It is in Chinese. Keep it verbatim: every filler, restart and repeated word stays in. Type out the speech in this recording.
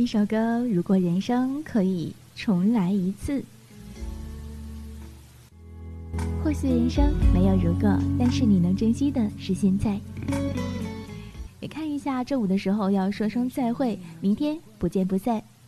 一首歌，如果人生可以重来一次。或许人生没有如果，但是你能珍惜的是现在。也看一下周五的时候要说声再会，明天不见不散。